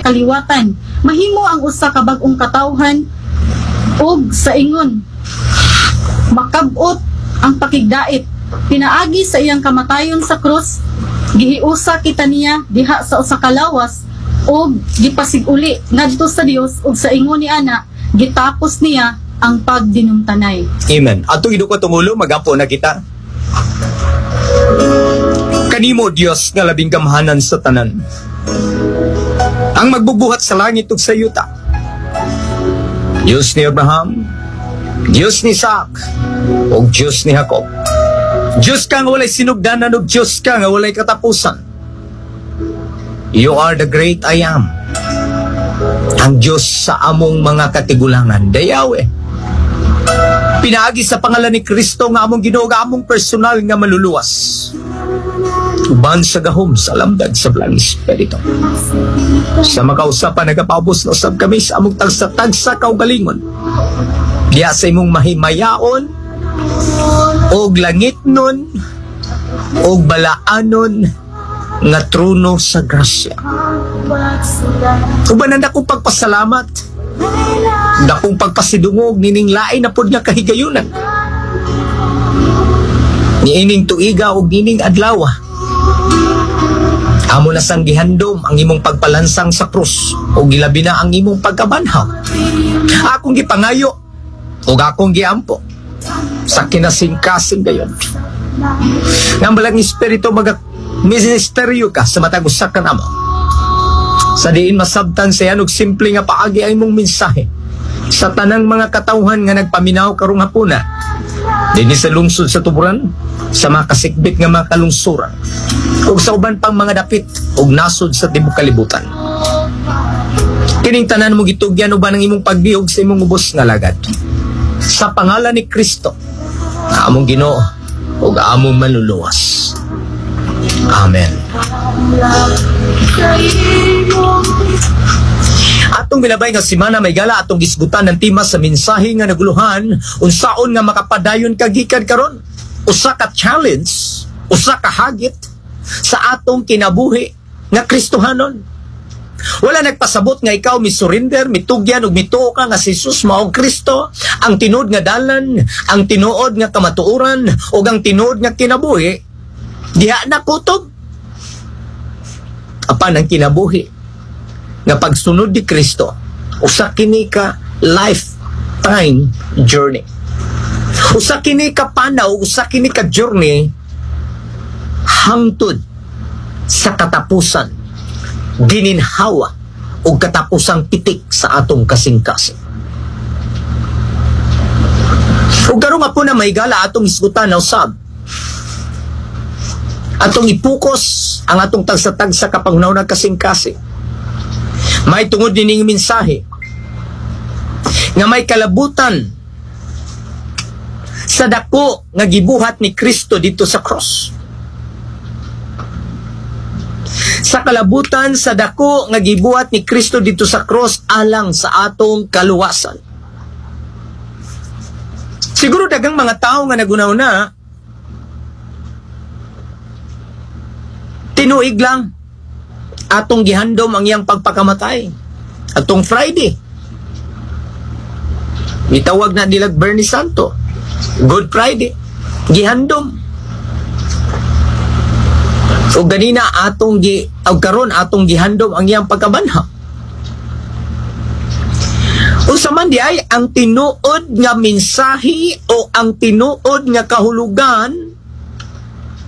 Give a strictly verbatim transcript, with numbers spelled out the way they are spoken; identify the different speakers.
Speaker 1: kaliwatan. Mahimo ang usa ka bag-ong katawhan ug sa ingon makabot ang pakigdait. Pinaagi sa iyang kamatayon sa krus, gihiusa kita niya diha sa usa ka lawas ug gipasiguli ngadto sa Dios ug sa ingon ni ana gitapos niya ang pagdinumtanay.
Speaker 2: Amen. Ato ido ko tumulo magapo na kita. Kanimo Dios nga labing gamhanan sa tanan, ang magbubuhat sa langit ug sa yuta. Diyos ni Abraham, Diyos ni Isaac, ug Diyos ni Jacob. Diyos ka nga walay sinugdanan ug Diyos ka nga walay katapusan. You are the great I am. Ang Diyos sa among mga katigulangan, Yahweh. Pinaagi sa pangalan ni Kristo nga among Ginoo nga among personal nga maluluwas. Uban sa gahom sa lamdag sa Blang Espiritu. Sa makausapan nagapabos na usab kami sa among tagsa-tagsa kaugalingon. Diya sa imong mahimayaon og langit nun og balaanon nga trono sa grasya. Uban na akong pagpasalamat, dakong pagpasidungog nining lain na pod nga kahigayunan. Niining tuiga og nining adlaw. Amo na sang gihandom ang imong pagpalansang sa krus o gilabi na ang imong pagkabanhaw. Akong gipangayo o akong giampo sa kinasing-kasing gayon. Nga balang espiritu maga ministeryo ka sa matag usa ka namo. Sa diin masabtan sa yan og simple nga paagi ay mong mensahe sa tanang mga katawhan nga nagpaminaw karong hapuna dinhi sa lungsod sa Tuburan, sa mga kasikbit nga mga kalungsuran ug sa uban pang mga dapit ug nasod sa tibuok kalibutan. Kining tanan mo gitugyan uban ang imong pagbihog sa imong ubos nga lagad. Sa pangalan ni Kristo, na among Ginoo ug among manluluwas. Amen. Atong bilabay nga simana may gala atong gisgutan ng tema sa mensahe nga naguluhan unsaon nga makapadayon kagikan karon. Usa ka challenge, usa ka hagit sa atong kinabuhi nga Kristohanon. Wala nagpasabot nga ikaw misurrender, mitugyan ug mituo ka nga si Jesus mao Kristo, ang tinuod nga dalan, ang tinuod nga kamatuoran ug ang tinuod nga kinabuhi. Diha na kutob. Apan ang kinabuhi nga pagsunod ni Kristo, usa kini ka lifetime journey. Usa kini ka panaw, usa kini ka journey hangtod sa katapusan, gininhawa o katapusang pitik sa atong kasing-kasing. Ug karon nga po na may gala atong isgutan na usab. Atong ipukos ang atong tagsa-tagsa kapangnaw na kasing-kasing. May tungod dining mensahe nga may kalabutan sa dako nga gibuhat ni Kristo dito sa cross. Sa kalabutan sa dako nga gibuhat ni Kristo dito sa cross alang sa atong kaluwasan. Siguro daghang mga tao nga nagunaw na tinuig lang atong gihandom ang iyang pagpakamatay. Atong Friday, mitawag na nilag Bernie Santo, Good Friday, gihandom. O ganina atong gi og karon atong gihandom ang iyang pagkabanhaw. Unsa man di ay ang tinuod nga mensahe o ang tinuod nga kahulugan